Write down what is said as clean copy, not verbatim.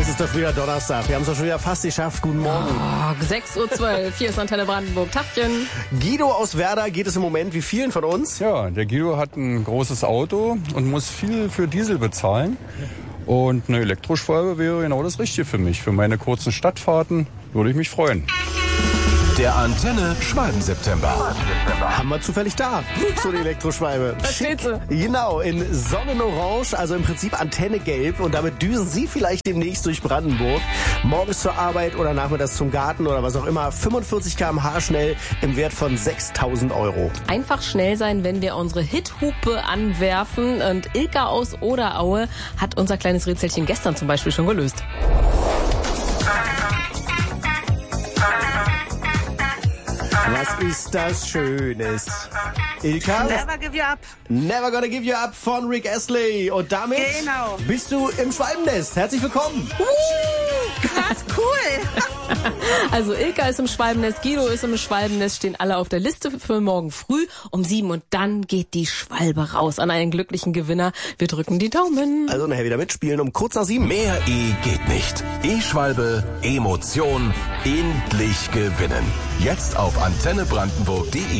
Es ist doch wieder Donnerstag. Wir haben es doch schon wieder fast geschafft. Guten Morgen. 6.12 Uhr. Hier ist Antenne Brandenburg. Tachchen. Guido aus Werder geht es im Moment wie vielen von uns? Ja, der Guido hat ein großes Auto und muss viel für Diesel bezahlen. Und eine Elektroschwalbe wäre genau das Richtige für mich. Für meine kurzen Stadtfahrten würde ich mich freuen. Der Antenne Schwalben-September. Haben wir zufällig da. So eine Elektroschwalbe. Da steht sie. Genau, in Sonnenorange, also im Prinzip Antenne gelb. Und damit düsen Sie vielleicht demnächst durch Brandenburg. Morgens zur Arbeit oder nachmittags zum Garten oder was auch immer. 45 km/h schnell im Wert von 6.000 €. Einfach schnell sein, wenn wir unsere Hithupe anwerfen. Und Ilka aus Oderaue hat unser kleines Rätselchen gestern zum Beispiel schon gelöst. Was ist das Schönes? Ilka? Never give you up. Never Gonna Give You Up von Rick Astley. Und damit Genau. bist du im Schwalbennest. Herzlich willkommen. Krass, cool. Also Ilka ist im Schwalbennest, Guido ist im Schwalbennest, stehen alle auf der Liste für morgen früh um 7 und dann geht die Schwalbe raus an einen glücklichen Gewinner. Wir drücken die Daumen. Also nachher wieder mitspielen um kurz nach 7. Mehr E geht nicht. E-Schwalbe, Emotion, endlich gewinnen. Jetzt auf antennebrandenburg.de.